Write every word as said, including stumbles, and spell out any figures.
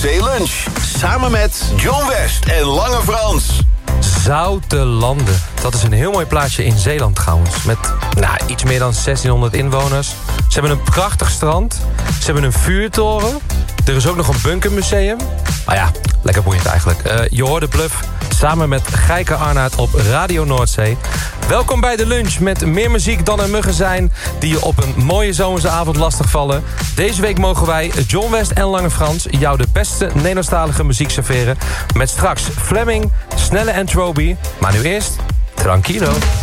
Noordzee Lunch. Samen met John West en Lange Frans. Zoutelanden. Dat is een heel mooi plaatsje in Zeeland trouwens. Met nou, iets meer dan zestienhonderd inwoners. Ze hebben een prachtig strand. Ze hebben een vuurtoren. Er is ook nog een bunkermuseum. Maar ja, lekker boeiend eigenlijk. Uh, je hoorde Bluff samen met Gijke Arnaert op Radio Noordzee. Welkom bij de lunch met meer muziek dan er muggen zijn... die je op een mooie zomerse avond lastigvallen. Deze week mogen wij, John West en Lange Frans... jou de beste Nederlandstalige muziek serveren... met straks Fleming, Snelle en Troby. Maar nu eerst, Tranquilo.